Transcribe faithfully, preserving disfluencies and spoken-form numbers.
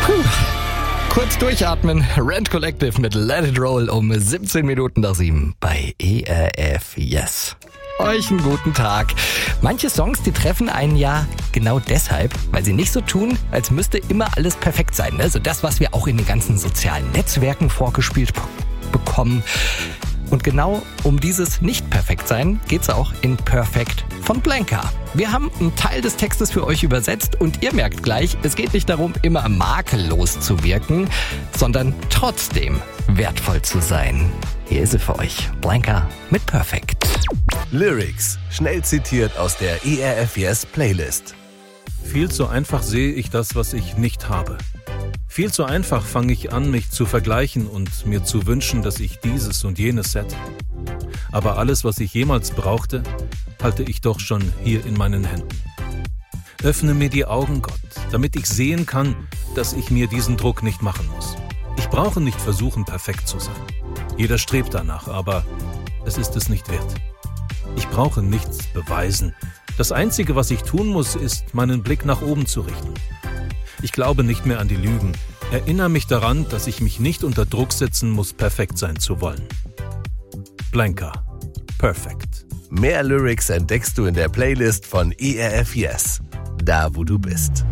Puh. Kurz durchatmen. Rent Collective mit Let It Roll um siebzehn Minuten nach sieben bei E R F Yes. Euch einen guten Tag. Manche Songs, die treffen einen ja genau deshalb, weil sie nicht so tun, als müsste immer alles perfekt sein. Also das, was wir auch in den ganzen sozialen Netzwerken vorgespielt bekommen. Und genau um dieses Nicht-Perfekt-Sein geht's auch in Perfect von Blanka. Wir haben einen Teil des Textes für euch übersetzt und ihr merkt gleich, es geht nicht darum, immer makellos zu wirken, sondern trotzdem wertvoll zu sein. Hier ist sie für euch, Blanka mit Perfect. Lyrics, schnell zitiert aus der E R F Yes Playlist. Viel zu einfach sehe ich das, was ich nicht habe. Viel zu einfach fange ich an, mich zu vergleichen und mir zu wünschen, dass ich dieses und jenes hätte. Aber alles, was ich jemals brauchte, halte ich doch schon hier in meinen Händen. Öffne mir die Augen, Gott, damit ich sehen kann, dass ich mir diesen Druck nicht machen muss. Ich brauche nicht versuchen, perfekt zu sein. Jeder strebt danach, aber es ist es nicht wert. Ich brauche nichts beweisen. Das Einzige, was ich tun muss, ist, meinen Blick nach oben zu richten. Ich glaube nicht mehr an die Lügen. Erinnere mich daran, dass ich mich nicht unter Druck setzen muss, perfekt sein zu wollen. Blanka. Perfect. Mehr Lyrics entdeckst du in der Playlist von E R F Yes. Da, wo du bist.